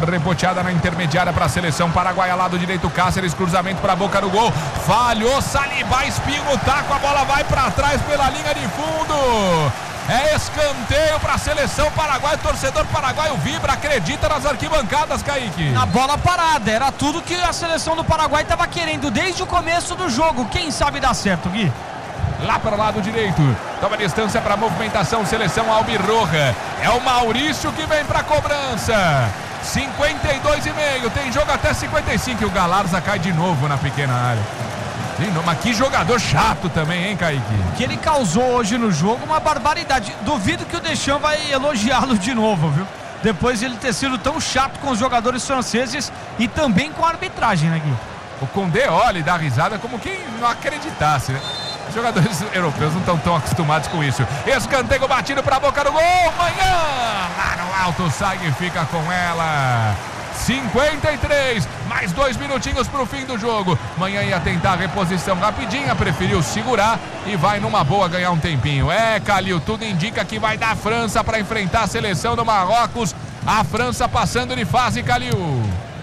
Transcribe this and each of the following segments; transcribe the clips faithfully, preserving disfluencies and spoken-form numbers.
reboteada na intermediária para a seleção paraguaia, lado direito, Cáceres, cruzamento para a boca do gol, falhou, Saliba, espinga o taco, a bola vai para trás pela linha de fundo. É escanteio para a seleção paraguaia, o torcedor paraguaio vibra, acredita nas arquibancadas, Kaique. Na bola parada, era tudo que a seleção do Paraguai estava querendo desde o começo do jogo, quem sabe dá certo, Gui. Lá para o lado direito, toma distância para a movimentação, seleção albirroja, é o Maurício que vem para a cobrança, cinquenta e dois e meio, tem jogo até cinquenta e cinco, e o Galarza cai de novo na pequena área. Mas que jogador chato também, hein, Kaique? Que ele causou hoje no jogo uma barbaridade. Duvido que o Deschamps vai elogiá-lo de novo, viu? Depois de ele ter sido tão chato com os jogadores franceses e também com a arbitragem, né, Gui? O Condé olha e dá risada como quem não acreditasse, né? Os jogadores europeus não estão tão acostumados com isso. Escanteio batido para a boca do gol. Manhã, lá no alto, sai e fica com ela. cinquenta e três, mais dois minutinhos para o fim do jogo. Manhã ia tentar a reposição rapidinha, preferiu segurar e vai numa boa ganhar um tempinho. É, Calil, tudo indica que vai dar França para enfrentar a seleção do Marrocos. A França passando de fase, Calil.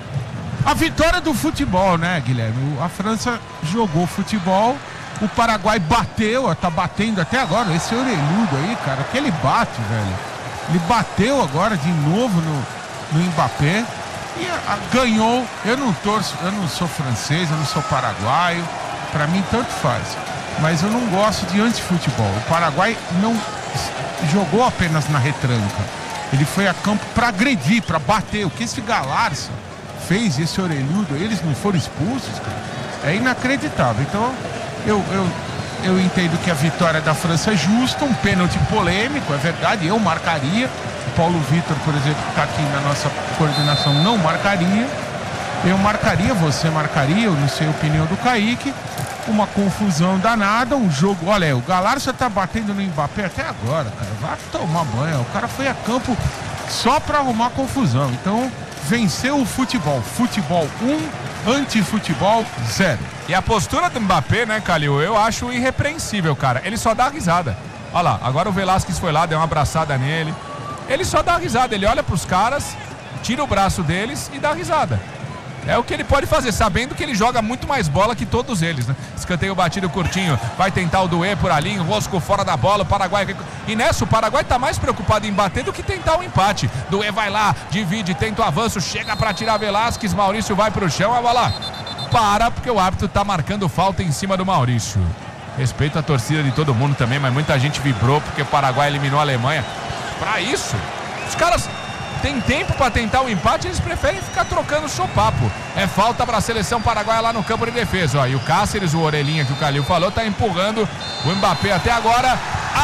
A vitória do futebol, né, Guilherme? A França jogou futebol, o Paraguai bateu, tá batendo até agora. Esse orelhudo aí, cara, que ele bate, velho. Ele bateu agora de novo no, no Mbappé. E a, a, ganhou. Eu não torço, eu não sou francês, eu não sou paraguaio, pra mim tanto faz, mas eu não gosto de antifutebol. O Paraguai não jogou apenas na retranca, ele foi a campo pra agredir, pra bater. O que esse Galarza fez, esse orelhudo, eles não foram expulsos, cara, é inacreditável. Então eu, eu, eu entendo que a vitória da França é justa, um pênalti polêmico, é verdade, eu marcaria. Paulo Vitor, por exemplo, que está aqui na nossa coordenação, não marcaria. Eu marcaria, você marcaria, eu não sei a opinião do Kaique. Uma confusão danada, um jogo. Olha, o Galarza tá batendo no Mbappé até agora, cara. Vai tomar banho. O cara foi a campo só para arrumar confusão. Então, venceu o futebol. Futebol um, antifutebol zero. E a postura do Mbappé, né, Calil? Eu acho irrepreensível, cara. Ele só dá risada. Olha lá, agora o Velasquez foi lá, deu uma abraçada nele. Ele só dá risada, ele olha pros caras, tira o braço deles e dá risada. É o que ele pode fazer, sabendo que ele joga muito mais bola que todos eles, né? Escanteio batido curtinho, vai tentar o Doué por ali, Rosco fora da bola, o Paraguai... E nessa o Paraguai tá mais preocupado em bater do que tentar o empate. Doué vai lá, divide, tenta o avanço, chega pra tirar Velasquez, Maurício vai pro chão, a bola para, porque o árbitro tá marcando falta em cima do Maurício. Respeito a torcida de todo mundo também, mas muita gente vibrou porque o Paraguai eliminou a Alemanha. Pra isso, os caras têm tempo pra tentar o empate, eles preferem ficar trocando sopapo. É falta pra seleção paraguaia lá no campo de defesa, ó. E o Cáceres, o orelhinha que o Calil falou, tá empurrando o Mbappé até agora.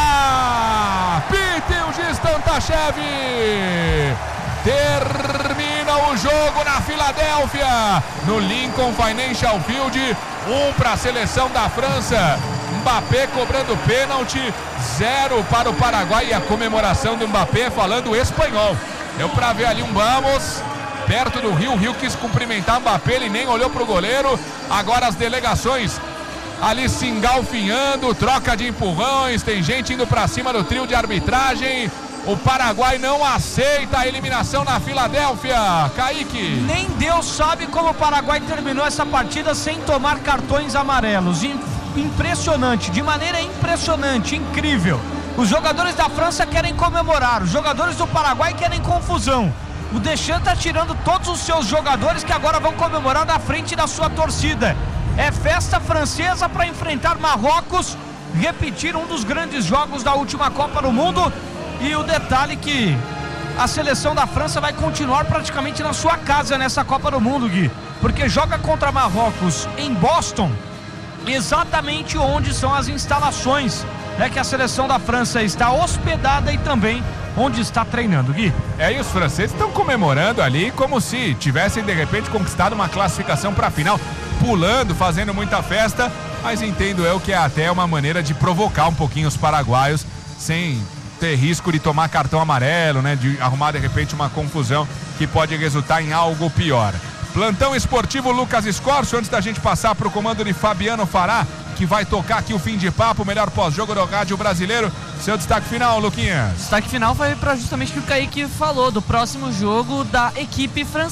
Ah! Pite o Gistantachev! Termina o jogo na Filadélfia, no Lincoln Financial Field. Um para a seleção da França. Mbappé cobrando pênalti, zero para o Paraguai. E a comemoração do Mbappé falando espanhol. Deu para ver ali um vamos, perto do Rio. O Rio quis cumprimentar o Mbappé, ele nem olhou para o goleiro. Agora as delegações ali se engalfinhando, troca de empurrões, tem gente indo para cima do trio de arbitragem. O Paraguai não aceita a eliminação na Filadélfia. Kaique. Nem Deus sabe como o Paraguai terminou essa partida sem tomar cartões amarelos. Impressionante, de maneira impressionante, incrível. Os jogadores da França querem comemorar, os jogadores do Paraguai querem confusão. O Deschamps está tirando todos os seus jogadores que agora vão comemorar na frente da sua torcida. É festa francesa para enfrentar Marrocos, repetir um dos grandes jogos da última Copa do Mundo. E o detalhe que a seleção da França vai continuar praticamente na sua casa nessa Copa do Mundo, Gui, porque joga contra Marrocos em Boston, exatamente onde são as instalações, né, que a seleção da França está hospedada e também onde está treinando, Gui. É, e os franceses estão comemorando ali como se tivessem de repente conquistado uma classificação para a final, pulando, fazendo muita festa, mas entendo eu que é até uma maneira de provocar um pouquinho os paraguaios, sem ter risco de tomar cartão amarelo, né, de arrumar de repente uma confusão que pode resultar em algo pior. Plantão esportivo Lucas Escorcio, antes da gente passar para o comando de Fabiano Fará, que vai tocar aqui o fim de papo, o melhor pós-jogo do rádio brasileiro. Seu destaque final, Luquinhas. Destaque final foi para justamente o que o Kaique falou, do próximo jogo da equipe francesa.